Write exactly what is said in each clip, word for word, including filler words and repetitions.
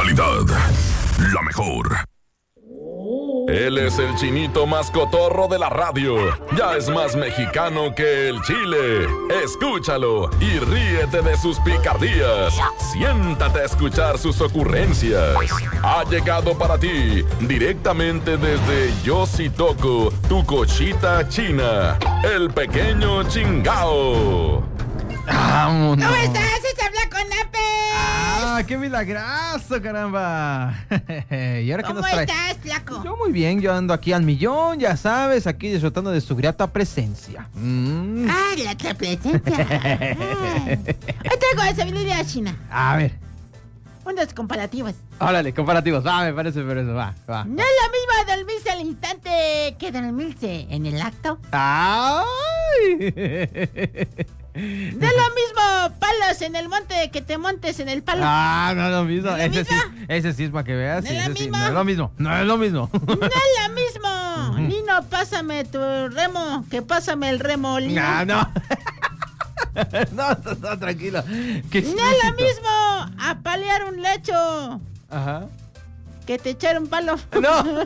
calidad, la mejor. Él es el chinito más cotorro de la radio. Ya es más mexicano que el chile. Escúchalo y ríete de sus picardías. Siéntate a escuchar sus ocurrencias. Ha llegado para ti, directamente desde Yo Sí Toco, tu cochita china, el pequeño Chingao. ¡Vámonos! ¿Cómo estás? Se habla con Apes. ¡Ah, qué milagroso, caramba! ¿Y ahora qué nos trae? ¿Cómo estás, flaco? Yo muy bien, yo ando aquí al millón, ya sabes, aquí disfrutando de su grata presencia. Mm. Ah, la otra presencia. Ay. Hoy traigo sabiduría china. A ver, Unos comparativos. órale, comparativos, va, me parece por eso, va, va. No es lo mismo dormirse al instante que dormirse en el acto. ¡Ay! No es lo mismo palos en el monte que te montes en el palo. Ah, no es lo mismo. ¿No es lo Ese sí, mismo? ese sí es para que veas. ¿No sí, es lo ese sí, mismo? no es lo mismo. No es lo mismo. No es lo mismo. Nino, pásame tu remo, que pásame el remo, Lino. No, no. No, no, no, tranquilo. Qué No es lo explícito. mismo apalear un lecho Ajá. que te echar un palo. No.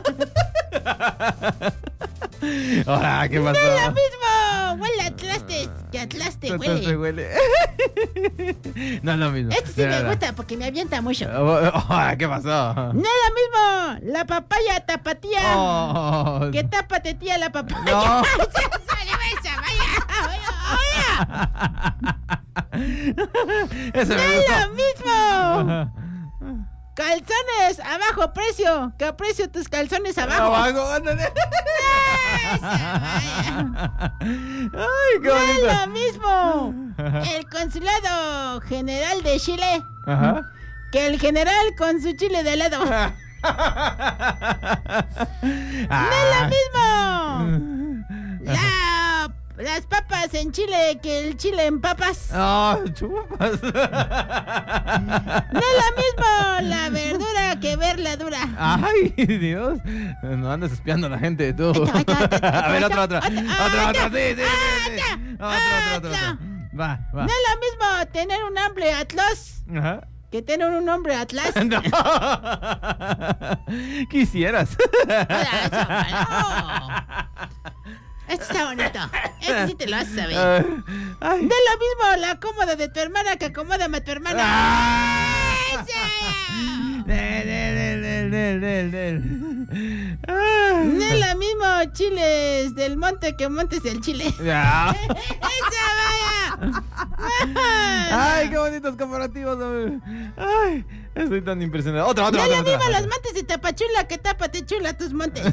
Hola, ¿qué pasó? No es lo mismo. Huele a atlastes, que atlaste Entonces te huele. huele. No es lo mismo. Este sí De me verdad. gusta porque me avienta mucho. Oh, oh, ¿qué pasó? No es lo mismo la papaya tapatía Oh. que tápate tía la papaya. No. Vaya, vaya, vaya. Ese No me es gustó. lo mismo. Calzones a bajo precio, que aprecio tus calzones abajo. Abajo, ándale. Ay, qué No es bonito. lo mismo el consulado general de Chile Ajá. que el general con su chile de helado. No es lo mismo la, las papas en Chile que el chile en papas. Oh, chupas. No es lo mismo la verdura que ver la dura. Ay, Dios. No andes espiando a la gente, tú. Ahí está, ahí está, ahí está, A ver, ahí otra, está, otra. ahí está, Otra, ahí otra, está, sí, sí, sí, sí. ahí está, Otra, otra, otra, otra. otra. Va, va. No es lo mismo tener un hambre atlas Ajá. que tener un hombre atlas. No. Quisieras. Hola, chaval, no. Este está bonito. Este sí te lo vas a saber. Ay. No es lo mismo la cómoda de tu hermana que acomódame a tu hermana. Ah. ¡Esa! Del, del, del, del, del, del. No es lo mismo chiles del monte que montes del chile. Ya. ¡Esa vaya! Ay, qué bonitos comparativos. hombre. Ay, estoy tan impresionado. Otra, No otra, es otra. lo mismo otra. los montes de Tapachula que tápate chula tus montes.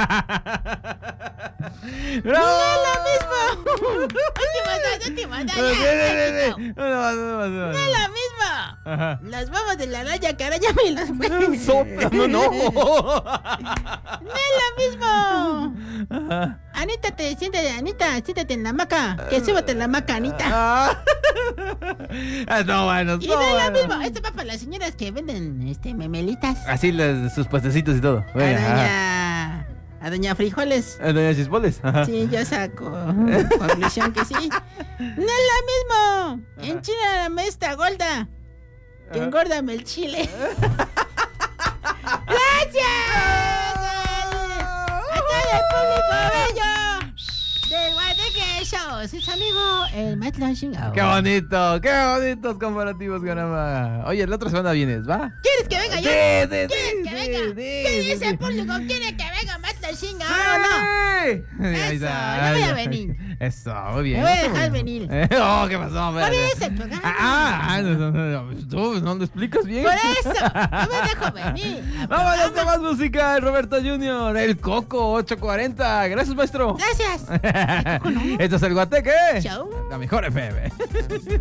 ¡No! No es lo mismo. Últimas dos, últimas dos. Sí, ya, sí, sí, ya, sí. Uno más, uno más, uno más. No es lo mismo. Ajá. Los huevos de la raya que ahora ya me los mueven. Sopla, no, no. No es lo mismo. Ajá. Anita, te siéntate, Anita, siéntate en la hamaca. Que súbete en la hamaca, Anita. Ah. Ah, no, bueno, Y no, no es lo bueno. mismo. Esto va para las señoras que venden este memelitas. Así las, sus puestecitos y todo. A Venga, ajá. doña. A doña Frijoles. A doña Chispoles. Ajá. Sí, yo saco conclusión que sí. No es lo mismo. En Chile la mesta gorda que engórdame el chile. ¡Gracias! A todo el público bello del Guateque Show. Su amigo, el maestro Chingao. Qué bonito, qué bonitos comparativos, caramba. Oye, la otra semana vienes, ¿va? ¿Quieres que venga yo? Sí, sí, ¿Quieres sí, que sí, venga? sí, ¿Qué sí, dice sí. el público? ¿Quiere que venga maestro Chingao o no? ¡Ay! Ahí Eso, está, yo voy a ahí venir. está. Eso, muy bien. Me voy a está dejar muy venir. bien. Oh, ¿qué pasó? Por Espérate. eso el programa. Ah, no, no, no, no, tú no lo explicas bien. Por eso, no me dejo venir. al Vámonos con programa. más música, Roberto junior El Coco ocho cuarenta. Gracias, maestro. Gracias. Esto es el Guateque. Chau. La mejor F M.